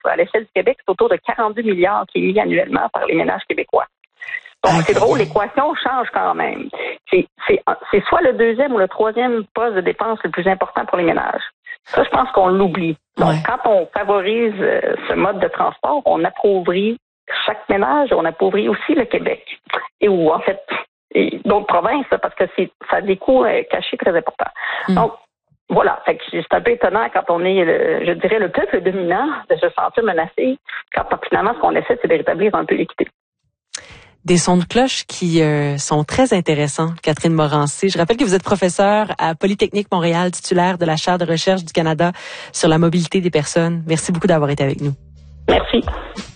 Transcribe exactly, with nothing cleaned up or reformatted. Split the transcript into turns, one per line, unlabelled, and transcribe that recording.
à l'échelle du Québec, c'est autour de quarante-deux milliards qui est mis annuellement par les ménages québécois. Donc, c'est drôle, l'équation change quand même. C'est, c'est, c'est soit le deuxième ou le troisième poste de dépense le plus important pour les ménages. Ça, je pense qu'on l'oublie. Donc, ouais. Quand on favorise euh, ce mode de transport, on appauvrit chaque ménage, on appauvrit aussi le Québec. Et où, en fait, et d'autres provinces, parce que c'est, ça a des coûts euh, cachés très importants. Mm. Donc, voilà. Fait que c'est un peu étonnant quand on est, le, je dirais, le peuple dominant de se sentir menacé, quand finalement, ce qu'on essaie, c'est de rétablir un peu l'équité.
Des sons de cloche qui euh, sont très intéressants, Catherine Morancy. Je rappelle que vous êtes professeure à Polytechnique Montréal, titulaire de la chaire de recherche du Canada sur la mobilité des personnes. Merci beaucoup d'avoir été avec nous.
Merci.